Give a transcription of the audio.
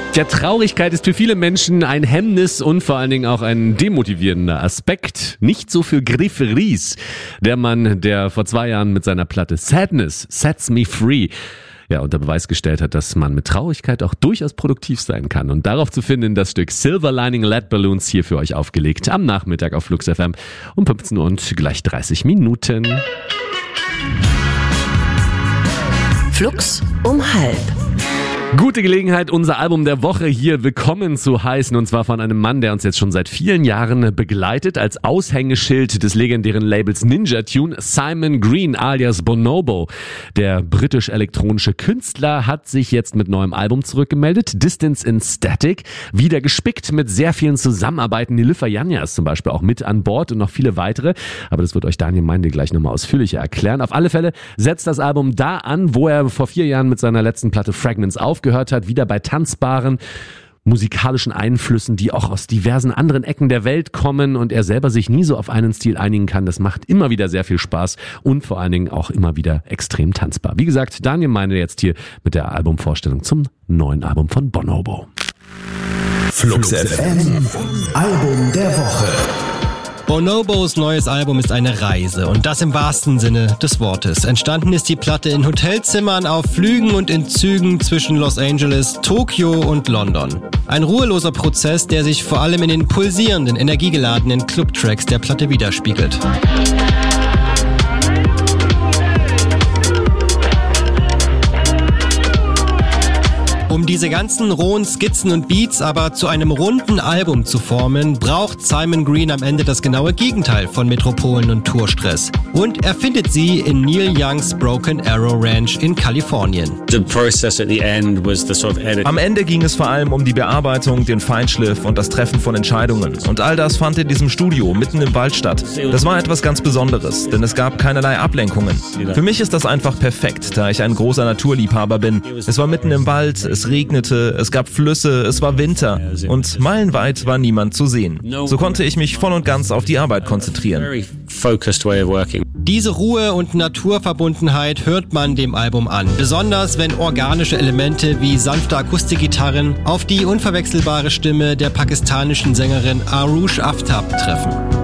Ja, Traurigkeit ist für viele Menschen ein Hemmnis und vor allen Dingen auch ein demotivierender Aspekt. Nicht so für Griff Ries, der Mann, der vor 2 Jahren mit seiner Platte Sadness Sets Me Free unter Beweis gestellt hat, dass man mit Traurigkeit auch durchaus produktiv sein kann. Und darauf zu finden, das Stück Silver Lining Lead Balloons hier für euch aufgelegt am Nachmittag auf Flux FM um 15 Uhr und gleich 30 Minuten. Flux um 12:30. Gute Gelegenheit, unser Album der Woche hier willkommen zu heißen, und zwar von einem Mann, der uns jetzt schon seit vielen Jahren begleitet, als Aushängeschild des legendären Labels Ninja Tune. Simon Green alias Bonobo, der britisch-elektronische Künstler, hat sich jetzt mit neuem Album zurückgemeldet, Distance in Static, wieder gespickt mit sehr vielen Zusammenarbeiten. Nilüfer Yanya ist zum Beispiel auch mit an Bord und noch viele weitere, aber das wird euch Daniel Meindl gleich nochmal ausführlicher erklären. Auf alle Fälle setzt das Album da an, wo er vor 4 Jahren mit seiner letzten Platte Fragments aufgehört hat, wieder bei tanzbaren musikalischen Einflüssen, die auch aus diversen anderen Ecken der Welt kommen und er selber sich nie so auf einen Stil einigen kann. Das macht immer wieder sehr viel Spaß und vor allen Dingen auch immer wieder extrem tanzbar. Wie gesagt, Daniel Meindl jetzt hier mit der Albumvorstellung zum neuen Album von Bonobo. Flux FM, Album der Woche. Bonobos neues Album ist eine Reise und das im wahrsten Sinne des Wortes. Entstanden ist die Platte in Hotelzimmern, auf Flügen und in Zügen zwischen Los Angeles, Tokio und London. Ein ruheloser Prozess, der sich vor allem in den pulsierenden, energiegeladenen Clubtracks der Platte widerspiegelt. Um diese ganzen rohen Skizzen und Beats aber zu einem runden Album zu formen, braucht Simon Green am Ende das genaue Gegenteil von Metropolen und Tourstress. Und er findet sie in Neil Youngs Broken Arrow Ranch in Kalifornien. Am Ende ging es vor allem um die Bearbeitung, den Feinschliff und das Treffen von Entscheidungen. Und all das fand in diesem Studio mitten im Wald statt. Das war etwas ganz Besonderes, denn es gab keinerlei Ablenkungen. Für mich ist das einfach perfekt, da ich ein großer Naturliebhaber bin. Es war mitten im Wald, es regnete, es gab Flüsse, es war Winter und meilenweit war niemand zu sehen. So konnte ich mich voll und ganz auf die Arbeit konzentrieren. Diese Ruhe und Naturverbundenheit hört man dem Album an, besonders wenn organische Elemente wie sanfte Akustikgitarren auf die unverwechselbare Stimme der pakistanischen Sängerin Arush Aftab treffen.